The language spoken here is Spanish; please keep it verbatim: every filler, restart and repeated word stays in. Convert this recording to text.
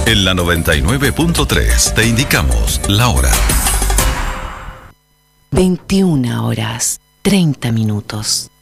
En la noventa y nueve punto tres te indicamos la hora. veintiuna horas, treinta minutos.